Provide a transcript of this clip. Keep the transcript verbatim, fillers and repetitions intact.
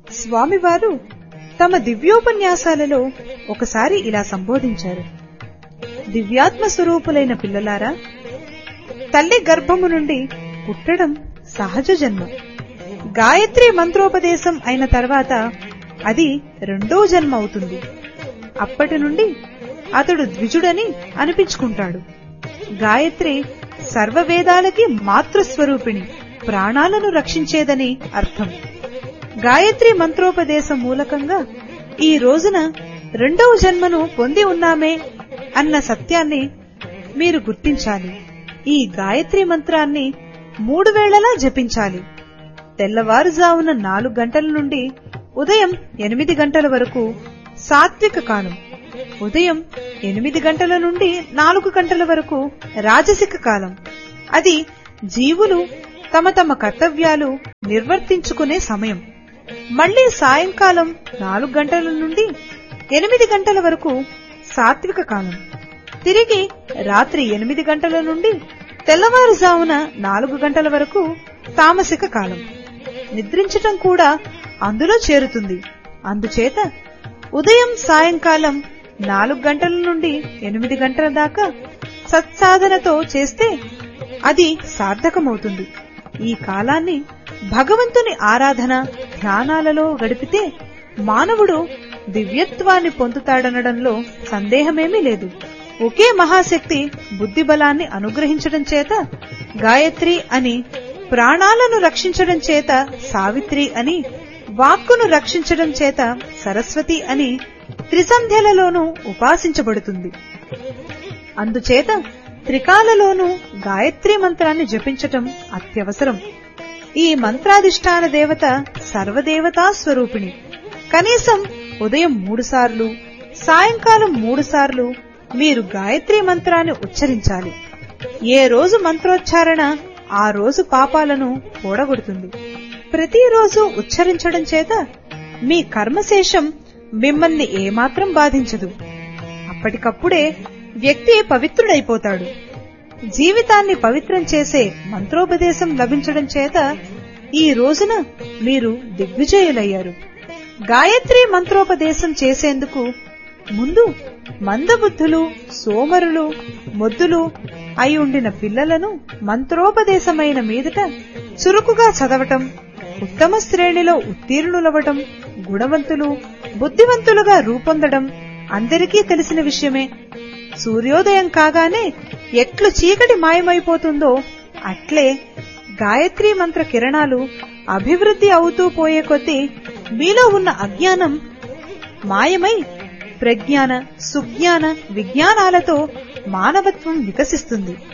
స్వామివారు తమ దివ్యోపన్యాసాలలో ఒకసారి ఇలా సంబోధించారు. దివ్యాత్మ స్వరూపులైన పిల్లలారా, తల్లి గర్భము నుండి పుట్టడం సహజ జన్మ. గాయత్రి మంత్రోపదేశం అయిన తర్వాత అది రెండో జన్మ అవుతుంది. అప్పటి నుండి అతడు ద్విజుడని అనిపించుకుంటాడు. గాయత్రి సర్వవేదాలకి మాతృస్వరూపిణి, ప్రాణాలను రక్షించేదని అర్థం. గాయత్రి మంత్రోపదేశం మూలకంగా ఈ రోజున రెండవ జన్మను పొంది ఉన్నామే అన్న సత్యాన్ని మీరు గుర్తించాలి. ఈ గాయత్రి మంత్రాన్ని మూడు వేళలా జపించాలి. తెల్లవారుజామున నాలుగు గంటల నుండి ఉదయం ఎనిమిది గంటల వరకు సాత్విక కాలం, ఉదయం ఎనిమిది గంటల నుండి నాలుగు గంటల వరకు రాజసిక కాలం. అది జీవులు తమ తమ కర్తవ్యాలు నిర్వర్తించుకునే సమయం. మళ్లీ సాయంకాలం నాలుగు గంటల నుండి ఎనిమిది గంటల వరకు సాత్విక కాలం. తిరిగి రాత్రి ఎనిమిది గంటల నుండి తెల్లవారుజామున నాలుగు గంటల వరకు తామసిక కాలం. నిద్రించటం కూడా అందులో చేరుతుంది. అందుచేత ఉదయం సాయంకాలం నాలుగు గంటల నుండి ఎనిమిది గంటల దాకా సత్సాధనతో చేస్తే అది సార్థకమవుతుంది. ఈ కాలాన్ని భగవంతుని ఆరాధన ధ్యానాలలో గడిపితే మానవుడు దివ్యత్వాన్ని పొందుతాడనడంలో సందేహమేమీ లేదు. ఒకే మహాశక్తి బుద్ధిబలాన్ని అనుగ్రహించడం చేత గాయత్రి అని, ప్రాణాలను రక్షించడం చేత సావిత్రి అని, వాక్కును రక్షించడం చేత సరస్వతి అని త్రిసంధ్యలలోనూ ఉపాసించబడుతుంది. అందుచేత త్రికాలలోనూ గాయత్రి మంత్రాన్ని జపించటం అత్యవసరం. ఈ మంత్రాధిష్టాన దేవత సర్వదేవతా స్వరూపిణి. కనీసం ఉదయం మూడు సార్లు, సాయంకాలం మూడు సార్లు మీరు గాయత్రి మంత్రాన్ని ఉచ్చరించాలి. ఏ రోజు మంత్రోచ్చారణ ఆ రోజు పాపాలను కూడగొడుతుంది. ప్రతిరోజు ఉచ్చరించడం చేత మీ కర్మశేషం మిమ్మల్ని ఏమాత్రం బాధించదు. అప్పటికప్పుడే వ్యక్తి పవిత్రుడైపోతాడు. జీవితాన్ని పవిత్రం చేసే మంత్రోపదేశం లభించడం చేత ఈ రోజున మీరు దిగ్విజయులయ్యారు. గాయత్రి మంత్రోపదేశం చేసేందుకు ముందు మందబుద్ధులు, సోమరులు, మొద్దులు అయి ఉండిన పిల్లలను మంత్రోపదేశమైన మీదట చురుకుగా చదవటం, ఉత్తమ శ్రేణిలో ఉత్తీర్ణులవటం, గుణవంతులు, బుద్ధివంతులుగా రూపొందడం అందరికీ తెలిసిన విషయమే. సూర్యోదయం కాగానే ఎట్లు చీకటి మాయమైపోతుందో అట్లే గాయత్రీ మంత్ర కిరణాలు అభివృద్ధి అవుతూ పోయే కొద్దీ మీలో ఉన్న అజ్ఞానం మాయమై ప్రజ్ఞాన, సుజ్ఞాన, విజ్ఞానాలతో మానవత్వం వికసిస్తుంది.